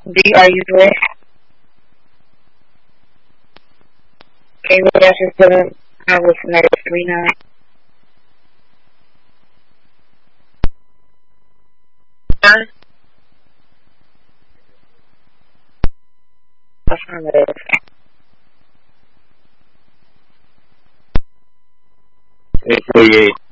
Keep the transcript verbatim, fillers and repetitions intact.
D, are you there? Can you ask yourself, I was next three nine. Huh? Affirmative. eight forty-eight.